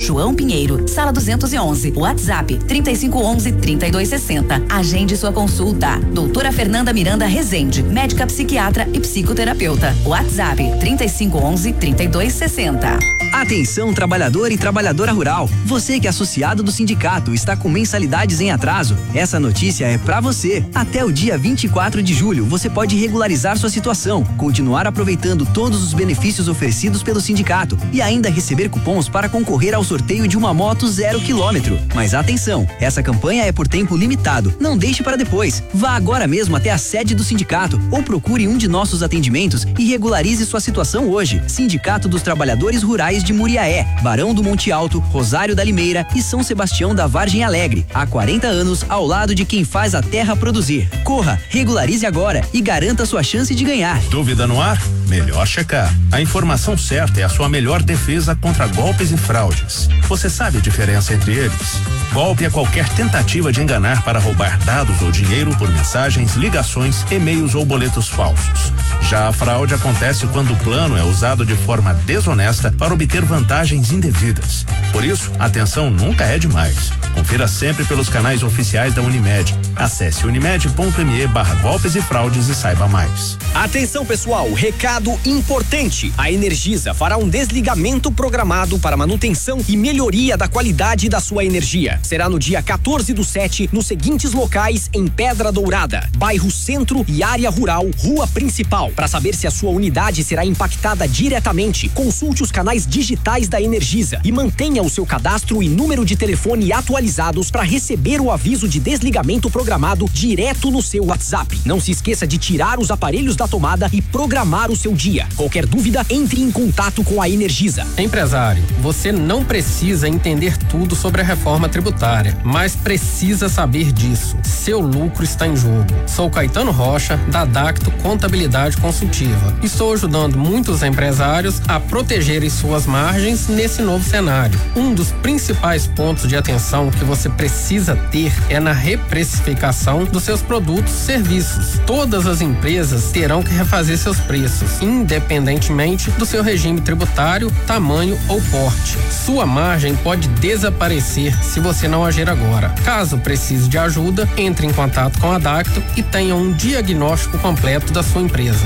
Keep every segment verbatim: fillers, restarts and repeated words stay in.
João Pinheiro, sala duzentos e onze. WhatsApp trinta e cinco onze, trinta e dois sessenta. Agende sua consulta. Doutora Fernanda Miranda Rezende, médica psiquiatra e psicoterapeuta. WhatsApp trinta e cinco onze, trinta e dois sessenta. Atenção, trabalhador e trabalhadora rural. Você que é associado do sindicato está com mensalidades em atraso. Essa notícia é pra você. Até o dia vinte e quatro de julho, você pode regularizar sua situação, continuar aproveitando todos os benefícios oferecidos pelo sindicato e ainda receber cupons para concorrer ao sorteio de uma moto zero quilômetro. Mas atenção, essa campanha é por tempo limitado. Não deixe para depois. Vá agora mesmo até a sede do sindicato ou procure um de nossos atendimentos e regularize sua situação hoje. Sindicato dos Trabalhadores Rurais de Muriaé, Barão do Monte Alto, Rosário da Limeira e São Sebastião da Vargem Alegre. Há quarenta anos ao lado de quem faz a terra produzir. Corra, regularize agora e garanta sua chance de ganhar. Dúvida no ar? Melhor checar. A informação certa é a sua melhor defesa contra golpes e fraudes. Você sabe a diferença entre eles? Golpe é qualquer tentativa de enganar para roubar dados ou dinheiro por mensagens, ligações, e-mails ou boletos falsos. Já a fraude acontece quando o plano é usado de forma desonesta para obter vantagens indevidas. Por isso, atenção nunca é demais. Confira sempre pelos canais oficiais da Unimed. Acesse unimed.me barra golpes e fraudes e saiba mais. Atenção pessoal, recado importante. A Energisa fará um desligamento programado para manutenção e melhoria da qualidade da sua energia. Será no dia quatorze do sete, nos seguintes locais em Pedra Dourada, bairro Centro e área rural, rua principal. Para saber se a sua unidade será impactada diretamente, consulte os canais digitais da Energisa e mantenha o seu cadastro e número de telefone atualizados para receber o aviso de desligamento programado direto no seu WhatsApp. Não se esqueça de tirar os aparelhos da tomada e programar o seu dia. Qualquer dúvida, entre em contato com a Energisa. Empresário, você não precisa entender tudo sobre a reforma tributária, mas precisa saber disso. Seu lucro está em jogo. Sou Caetano Rocha, da Dacto Contabilidade Consultiva. Estou ajudando muitos empresários a protegerem suas margens nesse novo cenário. Um dos principais pontos de atenção que você precisa ter é na reprecificação dos seus produtos e serviços. Todas as empresas terão que refazer seus preços, independentemente do seu regime tributário, tamanho ou porte. Sua margem pode desaparecer se você não agir agora. Caso precise de ajuda, entre em contato com a Dacto e tenha um diagnóstico completo da sua empresa.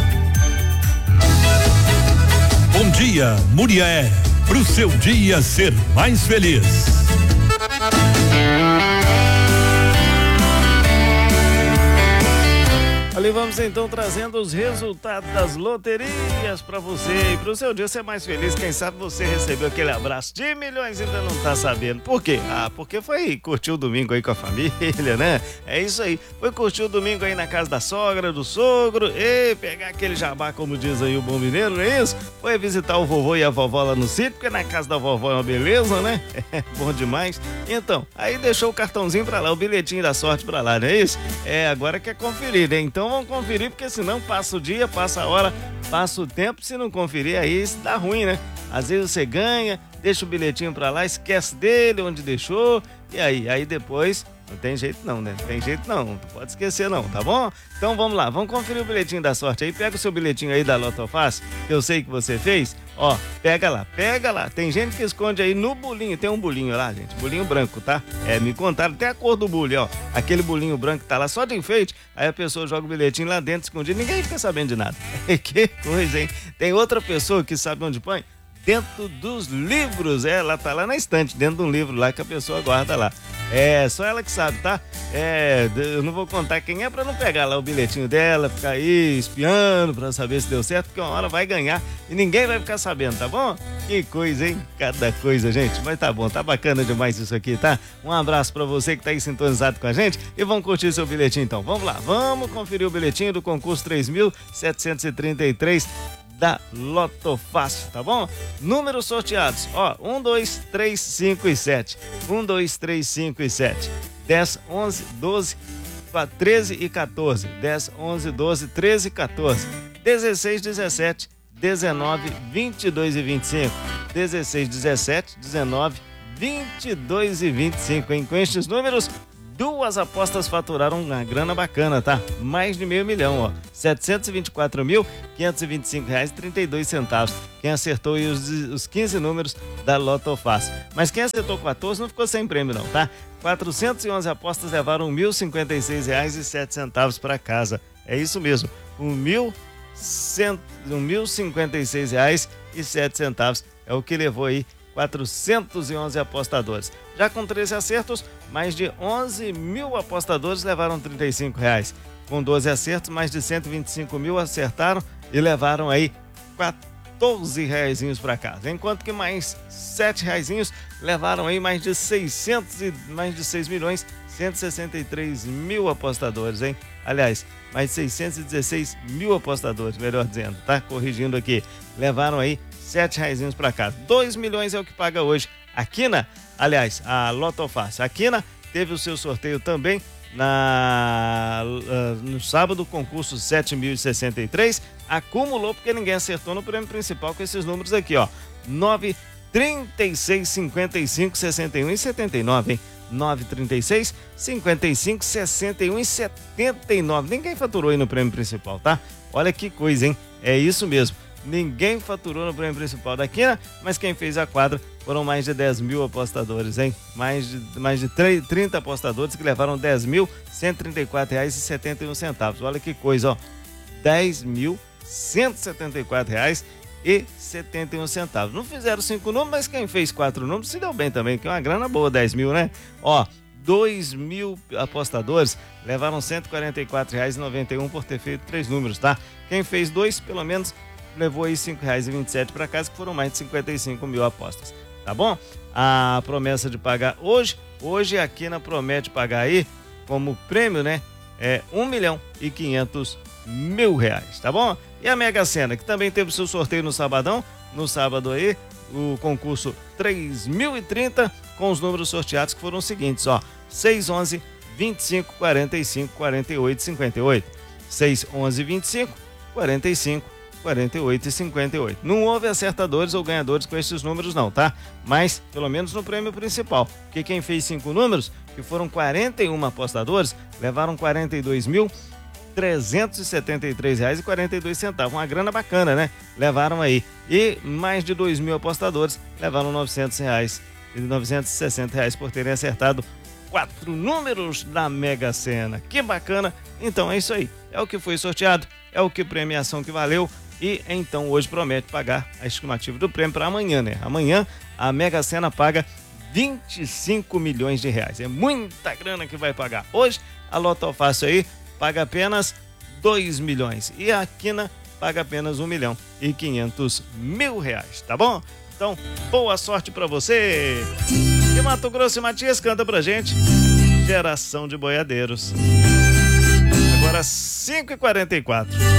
Bom dia, Muriaé, para o seu dia ser mais feliz. Ali vamos então trazendo os resultados das loterias para você e para o seu dia ser mais feliz. Quem sabe você recebeu aquele abraço de milhões e ainda não tá sabendo. Por quê? Ah, porque foi curtir o domingo aí com a família, né? É isso aí. Foi curtir o domingo aí na casa da sogra, do sogro, e pegar aquele jabá, como diz aí o bom mineiro, não é isso? Foi visitar o vovô e a vovó lá no sítio, porque na casa da vovó é uma beleza, né? É bom demais. Então, aí deixou o cartãozinho pra lá, o bilhetinho da sorte pra lá, não é isso? É, agora quer conferir, né? Então vamos conferir, porque senão passa o dia, passa a hora, passa o tempo. Se não conferir, aí isso dá ruim, né? Às vezes você ganha, deixa o bilhetinho pra lá, esquece dele, onde deixou, e aí, aí depois não tem jeito não, né? Não tem jeito não, não pode esquecer não, tá bom? Então vamos lá, vamos conferir o bilhetinho da sorte aí. Pega o seu bilhetinho aí da Lotofácil, que eu sei que você fez. Ó, pega lá, pega lá. Tem gente que esconde aí no bolinho, tem um bolinho lá, gente, bolinho branco, tá? É, me contaram até a cor do bolinho, ó. Aquele bolinho branco que tá lá só de enfeite, aí a pessoa joga o bilhetinho lá dentro escondido, ninguém fica sabendo de nada. Que coisa, hein? Tem outra pessoa que sabe onde põe? Dentro dos livros, é, ela tá lá na estante, dentro de um livro lá que a pessoa guarda lá. É, só ela que sabe, tá? É, eu não vou contar quem é pra não pegar lá o bilhetinho dela, ficar aí espiando pra saber se deu certo, porque uma hora vai ganhar e ninguém vai ficar sabendo, tá bom? Que coisa, hein? Cada coisa, gente. Mas tá bom, tá bacana demais isso aqui, tá? Um abraço pra você que tá aí sintonizado com a gente e vamos curtir seu bilhetinho então. Vamos lá, vamos conferir o bilhetinho do concurso três mil setecentos e trinta e três da Lotofácil, tá bom? Números sorteados, ó, um, dois, três, cinco e sete. um, dois, três, cinco e sete. dez, onze, doze, treze e quatorze. dez, onze, doze, treze e quatorze. dezesseis, dezessete, dezenove, vinte e dois e vinte e cinco. dezesseis, dezessete, dezenove, vinte e dois e vinte e cinco, hein? Com estes números, Duas apostas faturaram uma grana bacana, tá? Mais de meio milhão, ó. setecentos e vinte e quatro mil, quinhentos e vinte e cinco reais e trinta e dois centavos. Quem acertou aí os, os quinze números da Loto Fácil. Mas quem acertou quatorze não ficou sem prêmio não, tá? quatrocentas e onze apostas levaram mil e cinquenta e seis reais e sete centavos para casa. É isso mesmo, um mil e cinquenta e seis reais e sete centavos é o que levou aí quatrocentos e onze apostadores. Já com treze acertos, mais de onze mil apostadores levaram trinta e cinco reais. Com doze acertos, mais de cento e vinte e cinco mil acertaram e levaram aí quatorze reaisinhos para casa. Enquanto que mais sete reaisinhos levaram aí mais de seiscentos e mais de seis milhões cento e sessenta e três mil apostadores, hein? Aliás, mais de seiscentos e dezesseis mil apostadores, melhor dizendo, tá? Corrigindo aqui. Levaram aí sete reaisinhos para casa. dois milhões é o que paga hoje. A Quina, aliás, a Loto Fácil. A Quina teve o seu sorteio também na, uh, no sábado, concurso sete mil e sessenta e três. Acumulou porque ninguém acertou no prêmio principal com esses números aqui, ó. nove, trinta e seis, cinquenta e cinco, sessenta e um e setenta e nove, hein? nove, trinta e seis, cinquenta e cinco, sessenta e um e setenta e nove. Ninguém faturou aí no prêmio principal, tá? Olha que coisa, hein? É isso mesmo. Ninguém faturou no prêmio principal da Quina, mas quem fez a quadra foram mais de dez mil apostadores, hein? Mais de, mais de trinta apostadores que levaram dez mil, cento e trinta e quatro reais e setenta e um centavos. Olha que coisa, ó. dez mil, cento e setenta e quatro reais e setenta e um centavos. Não fizeram cinco números, mas quem fez quatro números se deu bem também, que é uma grana boa, dez mil, né? Ó, dois mil apostadores levaram cento e quarenta e quatro reais e noventa e um por ter feito três números, tá? Quem fez dois, pelo menos, levou aí cinco reais e vinte e sete para casa, que foram mais de cinquenta e cinco mil apostas, tá bom? A promessa de pagar hoje, hoje a Quina promete pagar aí, como prêmio, né? É um milhão e quinhentos mil reais, tá bom? E a Mega Sena, que também teve o seu sorteio no sabadão, no sábado aí, o concurso três mil e trinta, com os números sorteados que foram os seguintes, ó, seis, onze, vinte e cinco, quarenta e cinco, quarenta e oito, cinquenta e oito, seis, onze, vinte e cinco, quarenta e cinco, quarenta e oito e cinquenta e oito. Não houve acertadores ou ganhadores com esses números não, tá? Mas, pelo menos no prêmio principal, porque quem fez cinco números, que foram quarenta e um apostadores, levaram quarenta e dois mil, trezentos e setenta e três reais e quarenta e dois centavos. Uma grana bacana, né? Levaram aí. E mais de dois mil apostadores levaram novecentos reais e novecentos e sessenta reais por terem acertado quatro números da Mega Sena. Que bacana! Então é isso aí. É o que foi sorteado, é o que premiação que valeu. E então hoje promete pagar a estimativa do prêmio para amanhã, né? Amanhã a Mega Sena paga vinte e cinco milhões de reais. É muita grana que vai pagar. Hoje a Loto Fácil aí paga apenas dois milhões e a Quina paga apenas um milhão e quinhentos mil reais, tá bom? Então, boa sorte pra você! E Mato Grosso e Matias canta pra gente Geração de Boiadeiros. Agora cinco e quarenta e quatro.